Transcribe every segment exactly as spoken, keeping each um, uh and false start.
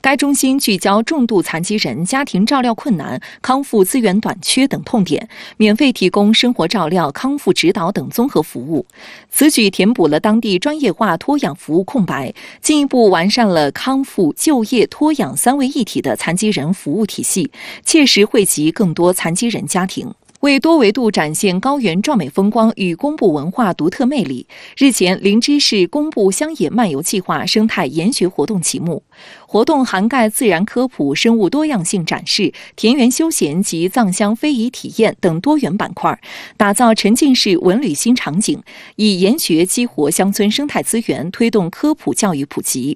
该中心聚焦重度残疾人家庭照料困难、康复资源短缺等痛点，免费提供生活照料、康复指导等综合服务。此举填补了当地专业化托养服务空白，进一步完善了康复、就业、托养三位一体的残疾人服务体系，切实惠及更多残疾人家庭。为多维度展现高原壮美风光与公布文化独特魅力，日前林芝市公布乡野漫游计划生态研学活动启幕。活动涵盖自然科普、生物多样性展示、田园休闲及藏乡非遗体验等多元板块，打造沉浸式文旅新场景，以研学激活乡村生态资源，推动科普教育普及。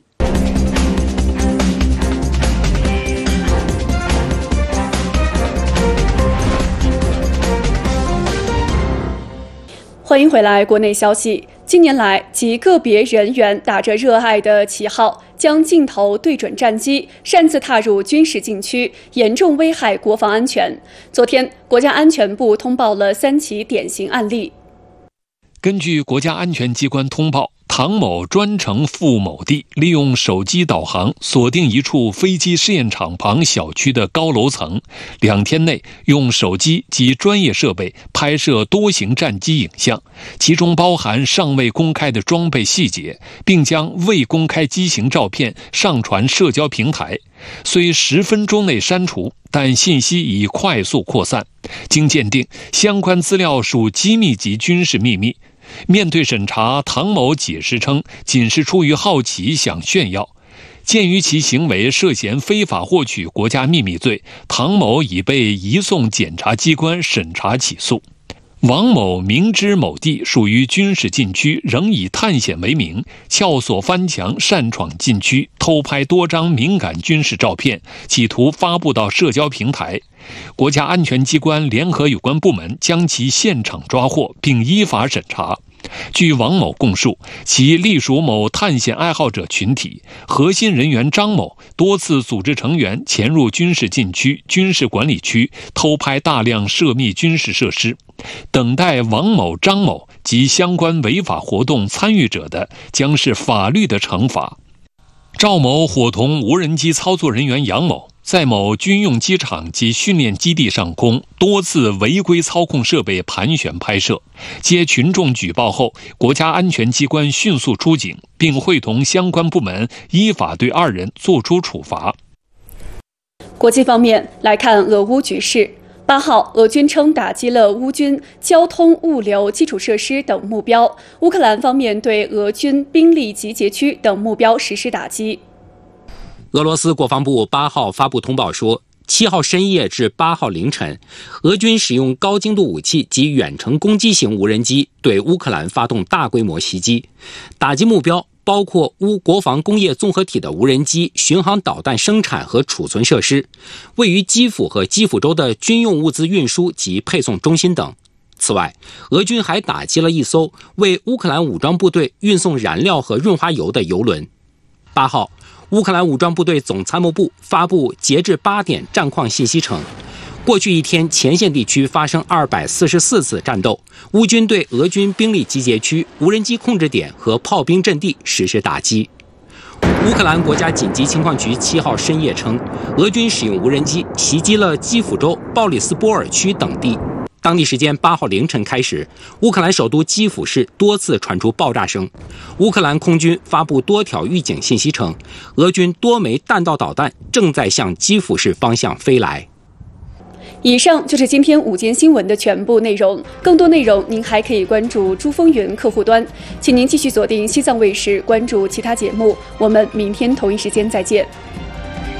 欢迎回来，国内消息。近年来，极个别人员打着热爱的旗号，将镜头对准战机，擅自踏入军事禁区，严重危害国防安全。昨天，国家安全部通报了三起典型案例。 根据国家安全机关通报，唐某专程赴某地，利用手机导航锁定一处飞机试验场旁小区的高楼层，两天内用手机及专业设备拍摄多型战机影像，其中包含尚未公开的装备细节，并将未公开机型照片上传社交平台。虽十分钟内删除，但信息已快速扩散。经鉴定，相关资料属机密级军事秘密。面对审查，唐某解释称，仅是出于好奇想炫耀。鉴于其行为涉嫌非法获取国家秘密罪，唐某已被移送检察机关审查起诉。王某明知某地属于军事禁区，仍以探险为名，撬锁翻墙擅闯禁区，偷拍多张敏感军事照片，企图发布到社交平台。国家安全机关联合有关部门将其现场抓获，并依法审查。据王某供述，其隶属某探险爱好者群体，核心人员张某多次组织成员潜入军事禁区、军事管理区，偷拍大量涉密军事设施。等待王某、张某及相关违法活动参与者的，将是法律的惩罚。赵某伙同无人机操作人员杨某，在某军用机场及训练基地上空多次违规操控设备盘旋拍摄。接群众举报后，国家安全机关迅速出警，并会同相关部门依法对二人作出处罚。 国际方面来看俄乌局势。八号，俄军称打击了乌军交通、物流、基础设施等目标。乌克兰方面对俄军兵力集结区等目标实施打击。 俄罗斯国防部八号发布通报说，七号深夜至八号凌晨，俄军使用高精度武器及远程攻击型无人机对乌克兰发动大规模袭击，打击目标包括乌国防工业综合体的无人机、巡航导弹生产和储存设施，位于基辅和基辅州的军用物资运输及配送中心等。此外，俄军还打击了一艘为乌克兰武装部队运送燃料和润滑油的油轮。八号，乌克兰武装部队总参谋部发布截至八点战况信息称，过去一天前线地区发生二百四十四次战斗，乌军对俄军兵力集结区、无人机控制点和炮兵阵地实施打击。乌克兰国家紧急情况局七号深夜称，俄军使用无人机袭击了基辅州鲍里斯波尔区等地。当地时间八号凌晨开始，乌克兰首都基辅市多次传出爆炸声。乌克兰空军发布多条预警信息称，俄军多枚弹道导弹正在向基辅市方向飞来。 以上就是今天午间新闻的全部内容，更多内容您还可以关注珠风云客户端，请您继续锁定西藏卫视关注其他节目，我们明天同一时间再见。